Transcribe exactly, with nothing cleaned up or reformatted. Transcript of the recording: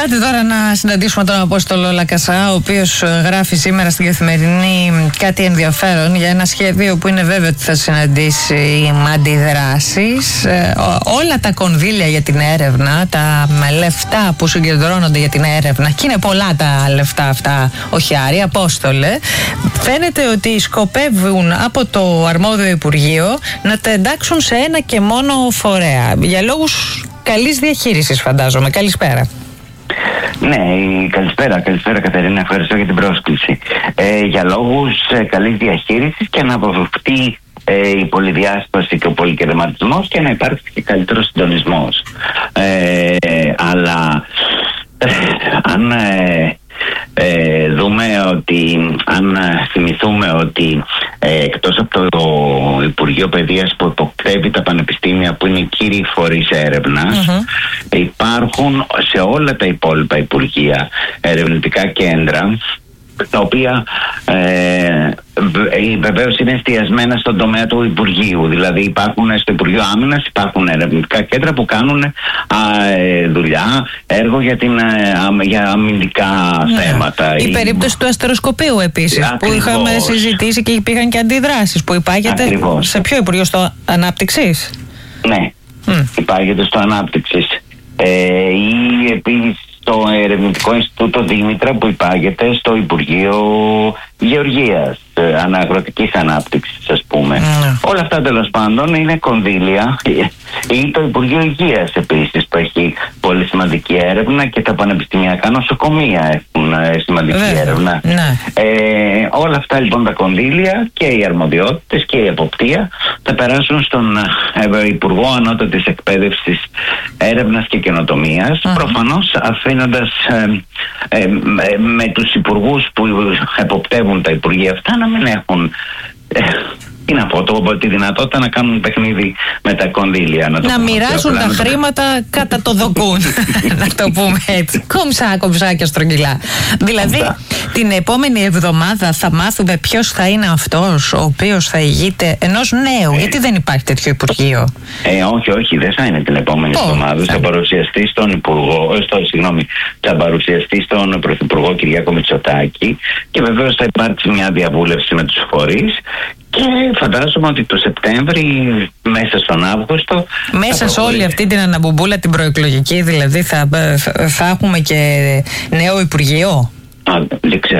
Άντε τώρα να συναντήσουμε τον Απόστολο Λακασά, ο οποίος γράφει σήμερα στην Καθημερινή κάτι ενδιαφέρον για ένα σχέδιο που είναι βέβαιο ότι θα συναντήσει αντιδράσεις. Ε, όλα τα κονδύλια για την έρευνα, τα λεφτά που συγκεντρώνονται για την έρευνα, και είναι πολλά τα λεφτά αυτά, όχι Άρη, Απόστολε, φαίνεται ότι σκοπεύουν από το αρμόδιο Υπουργείο να τα εντάξουν σε ένα και μόνο φορέα. Για λόγους καλής διαχείρισης, φαντάζομαι. Καλησπέρα. Ναι, καλησπέρα, καλησπέρα Κατερίνα, ευχαριστώ για την πρόσκληση. Ε, για λόγους ε, καλής διαχείρισης και να αποφευχθεί ε, η πολυδιάσπαση και ο πολυκερματισμός και να υπάρξει και καλύτερος συντονισμός. Ε, αλλά ε, αν ε, ε, δούμε ότι, αν θυμηθούμε ότι ε, εκτός από το Υπουργείο Παιδείας που υποπτεύει τα πανεπιστήμια που είναι οι κύριοι φορείς έρευνας, mm-hmm. υπάρχουν σε όλα τα υπόλοιπα υπουργεία ερευνητικά κέντρα τα οποία ε, βεβαίως είναι εστιασμένα στον τομέα του Υπουργείου. Δηλαδή υπάρχουν στο Υπουργείο Άμυνας, υπάρχουν ερευνητικά κέντρα που κάνουν α, ε, δουλειά, έργο για, την, α, για αμυντικά ναι. θέματα. Η, η περίπτωση του αστεροσκοπείου επίσης, ακριβώς, που είχαμε συζητήσει και υπήρχαν και αντιδράσεις, που υπάγεται ακριβώς. Σε ποιο Υπουργείο, στο Ανάπτυξης? Ναι, mm. υπάγεται στο Ανάπτυξης. Ε, ή επίσης το Ερευνητικό Ινστιτούτο Δήμητρα που υπάγεται στο Υπουργείο Γεωργίας, ε, Αναγροτικής Ανάπτυξης, ας πούμε. Mm. Όλα αυτά τέλος πάντων είναι κονδύλια, ή το Υπουργείο Υγείας επίσης που έχει πολύ σημαντική έρευνα, και τα πανεπιστημιακά νοσοκομεία έχουν ε, σημαντική mm. έρευνα. Mm. Ε, όλα αυτά λοιπόν τα κονδύλια και οι αρμοδιότητες και η εποπτεία θα περάσουν στον ε, Υπουργό Ανώτατης Εκπαίδευσης, Έρευνας και Καινοτομίας, mm. προφανώς αφήνοντας ε, ε, ε, με τους υπουργούς που εποπτεύουν τα υπουργεία αυτά να μην έχουν ε, τι να πω, το, τη δυνατότητα να κάνουν παιχνίδι με τα κονδύλια. Να, να μοιράζουν τα χρήματα κατά το δοκούν. Να το πούμε έτσι. Κομψά, κομψά και στρογγυλά. Δηλαδή, αυτά. Την επόμενη εβδομάδα θα μάθουμε ποιος θα είναι αυτός ο οποίος θα ηγείται ενός νέου. Ε, γιατί δεν υπάρχει τέτοιο Υπουργείο? Ε, όχι, όχι, δεν θα είναι την επόμενη oh, εβδομάδα. Θα παρουσιαστεί στον Υπουργό, στο, συγγνώμη, θα παρουσιαστεί στον Πρωθυπουργό Κυριάκο Μητσοτάκη, και βεβαίως θα υπάρξει μια διαβούλευση με τους φορείς. Και φαντάζομαι ότι το Σεπτέμβρη, μέσα στον Αύγουστο... Μέσα σε όλη αυτή την αναμπομπούλα την προεκλογική, δηλαδή θα, θα έχουμε και νέο Υπουργείο. Α, δεν ξέρω.